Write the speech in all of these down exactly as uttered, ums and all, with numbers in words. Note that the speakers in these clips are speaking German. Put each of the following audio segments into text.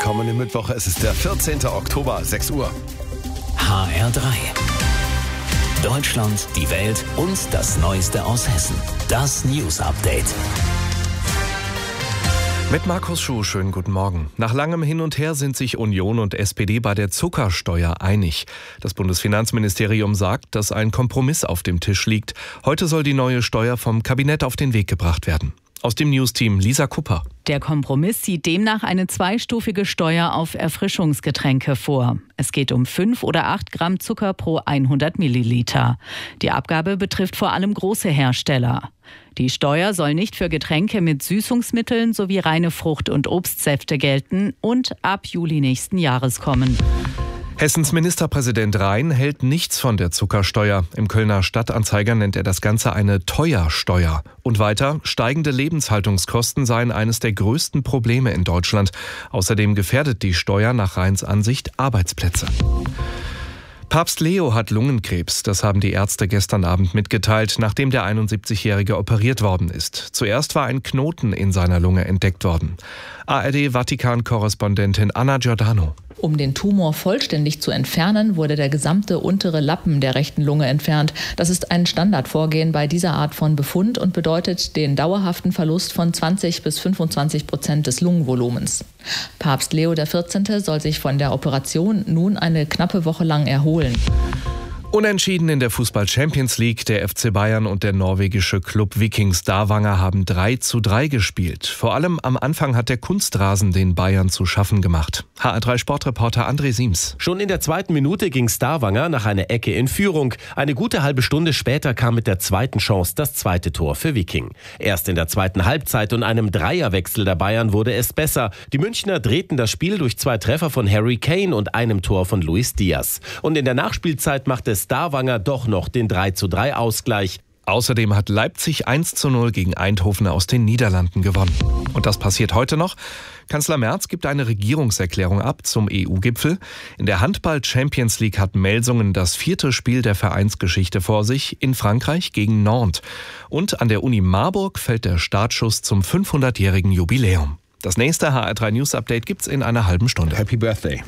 willkommen im Mittwoch. Es ist der vierzehnten Oktober, sechs Uhr. H R drei. Deutschland, die Welt und das Neueste aus Hessen. Das News Update. Mit Markus Schuh, schönen guten Morgen. Nach langem Hin und Her sind sich Union und S P D bei der Zuckersteuer einig. Das Bundesfinanzministerium sagt, dass ein Kompromiss auf dem Tisch liegt. Heute soll die neue Steuer vom Kabinett auf den Weg gebracht werden. Aus dem Newsteam Lisa Kupper. Der Kompromiss sieht demnach eine zweistufige Steuer auf Erfrischungsgetränke vor. Es geht um fünf oder acht Gramm Zucker pro hundert Milliliter. Die Abgabe betrifft vor allem große Hersteller. Die Steuer soll nicht für Getränke mit Süßungsmitteln sowie reine Frucht- und Obstsäfte gelten und ab Juli nächsten Jahres kommen. Hessens Ministerpräsident Rhein hält nichts von der Zuckersteuer. Im Kölner Stadtanzeiger nennt er das Ganze eine Teuersteuer. Und weiter, steigende Lebenshaltungskosten seien eines der größten Probleme in Deutschland. Außerdem gefährdet die Steuer nach Rheins Ansicht Arbeitsplätze. Papst Leo hat Lungenkrebs, das haben die Ärzte gestern Abend mitgeteilt, nachdem der einundsiebzigjährige operiert worden ist. Zuerst war ein Knoten in seiner Lunge entdeckt worden. A R D-Vatikan-Korrespondentin Anna Giordano. Um den Tumor vollständig zu entfernen, wurde der gesamte untere Lappen der rechten Lunge entfernt. Das ist ein Standardvorgehen bei dieser Art von Befund und bedeutet den dauerhaften Verlust von zwanzig bis fünfundzwanzig Prozent des Lungenvolumens. Papst Leo der vierzehnte soll sich von der Operation nun eine knappe Woche lang erholen. Unentschieden in der Fußball-Champions League. Der F C Bayern und der norwegische Club Viking Stavanger haben drei zu drei gespielt. Vor allem am Anfang hat der Kunstrasen den Bayern zu schaffen gemacht. H R drei Sportreporter André Siems. Schon in der zweiten Minute ging Stavanger nach einer Ecke in Führung. Eine gute halbe Stunde später kam mit der zweiten Chance das zweite Tor für Viking. Erst in der zweiten Halbzeit und einem Dreierwechsel der Bayern wurde es besser. Die Münchner drehten das Spiel durch zwei Treffer von Harry Kane und einem Tor von Luis Diaz. Und in der Nachspielzeit machte Stavanger doch noch den drei zu drei Ausgleich. Außerdem hat Leipzig eins zu null gegen Eindhoven aus den Niederlanden gewonnen. Und das passiert heute noch. Kanzler Merz gibt eine Regierungserklärung ab zum E U-Gipfel. In der Handball-Champions League hat Melsungen das vierte Spiel der Vereinsgeschichte vor sich in Frankreich gegen Nantes. Und an der Uni Marburg fällt der Startschuss zum fünfhundertjährigen Jubiläum. Das nächste H R drei News Update gibt's in einer halben Stunde. Happy Birthday.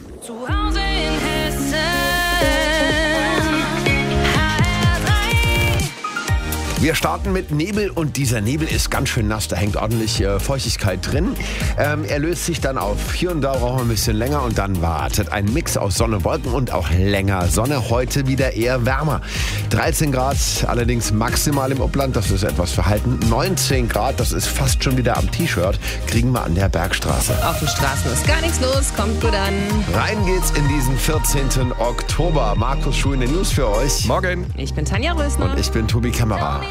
Wir starten mit Nebel und dieser Nebel ist ganz schön nass, da hängt ordentlich äh, Feuchtigkeit drin. Ähm, er löst sich dann auf. Hier und da brauchen wir ein bisschen länger und dann wartet ein Mix aus Sonne, Wolken und auch länger Sonne. Heute wieder eher wärmer. dreizehn Grad, allerdings maximal im Upland, das ist etwas verhalten. neunzehn Grad, das ist fast schon wieder am T-Shirt, kriegen wir an der Bergstraße. Auf den Straßen ist gar nichts los, kommt gut an. Rein geht's in diesen vierzehnten Oktober. Markus Schuh in den News für euch. Morgen. Ich bin Tanja Rösner. Und ich bin Tobi Kämmerer.